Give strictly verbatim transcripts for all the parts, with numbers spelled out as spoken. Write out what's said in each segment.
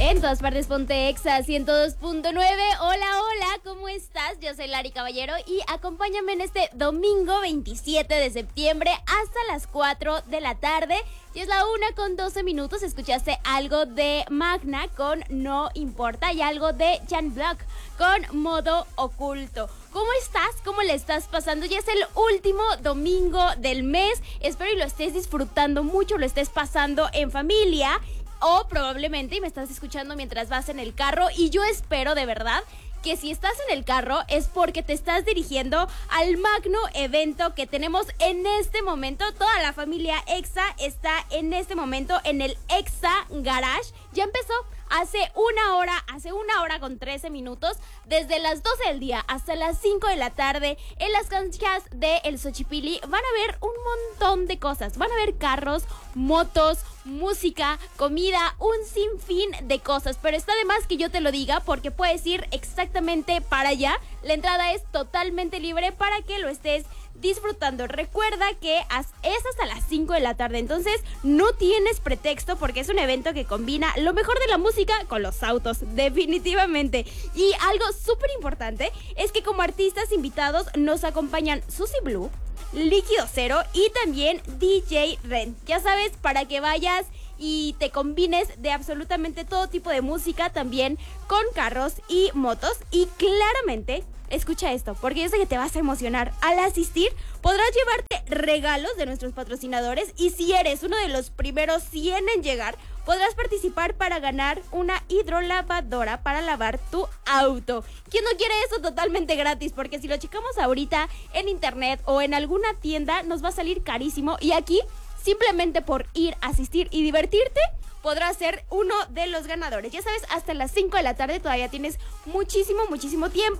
En todas partes ponte Exa ciento dos punto nueve. Hola, hola, ¿cómo estás? Yo soy Lari Caballero y acompáñame en este domingo veintisiete de septiembre hasta las cuatro de la tarde. Y es la una con doce minutos. Escuchaste algo de Magna con No Importa y algo de Jan Block con Modo Oculto. ¿Cómo estás? ¿Cómo le estás pasando? Ya es el último domingo del mes. Espero y lo estés disfrutando mucho, lo estés pasando en familia. O probablemente me estás escuchando mientras vas en el carro, y yo espero de verdad que si estás en el carro es porque te estás dirigiendo al magno evento que tenemos en este momento. Toda la familia Exa está en este momento en el Exa Garage. Ya empezó hace una hora, hace una hora con trece minutos, desde las doce del día hasta las cinco de la tarde, en las canchas de El Xochipilli. Van a ver un montón de cosas. Van a ver carros, motos, música, comida, un sinfín de cosas. Pero está de más que yo te lo diga, porque puedes ir exactamente para allá. La entrada es totalmente libre para que lo estés disfrutando. Recuerda que es hasta las cinco de la tarde, entonces no tienes pretexto, porque es un evento que combina lo mejor de la música con los autos, definitivamente. Y algo súper importante es que como artistas invitados nos acompañan Susie Blue, Líquido Cero y también D J Ren. Ya sabes, para que vayas y te combines de absolutamente todo tipo de música, también con carros y motos. Y claramente, escucha esto, porque yo sé que te vas a emocionar. Al asistir, podrás llevarte regalos de nuestros patrocinadores, y si eres uno de los primeros cien en llegar, podrás participar para ganar una hidrolavadora para lavar tu auto. ¿Quién no quiere eso totalmente gratis? Porque si lo checamos ahorita en internet o en alguna tienda, nos va a salir carísimo. Y aquí, simplemente por ir, asistir y divertirte, podrás ser uno de los ganadores. Ya sabes, hasta las cinco de la tarde todavía tienes muchísimo, muchísimo tiempo.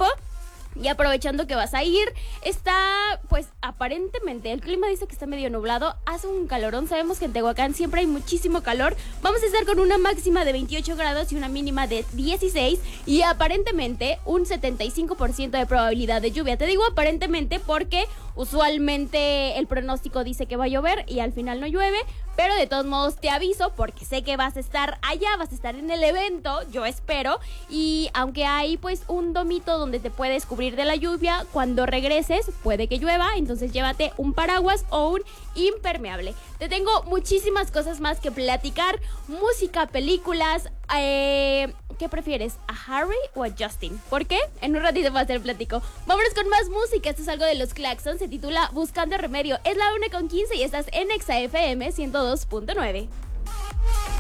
Y aprovechando que vas a ir, está, pues, aparentemente, el clima dice que está medio nublado, hace un calorón. Sabemos que en Tehuacán siempre hay muchísimo calor. Vamos a estar con una máxima de veintiocho grados y una mínima de dieciséis. Y aparentemente, un setenta y cinco por ciento de probabilidad de lluvia. Te digo aparentemente porque usualmente el pronóstico dice que va a llover y al final no llueve. Pero de todos modos te aviso, porque sé que vas a estar allá, vas a estar en el evento, yo espero. Y aunque hay pues un domito donde te puedes cubrir de la lluvia, cuando regreses puede que llueva, entonces llévate un paraguas o un impermeable. Te tengo muchísimas cosas más que platicar, música, películas. eh, ¿Qué prefieres? ¿A Harry o a Justin? ¿Por qué? En un ratito más te platico. Vámonos con más música. Esto es algo de los Claxons, se titula Buscando Remedio. Es la una con quince y estás en Exa F M ciento dos punto nueve.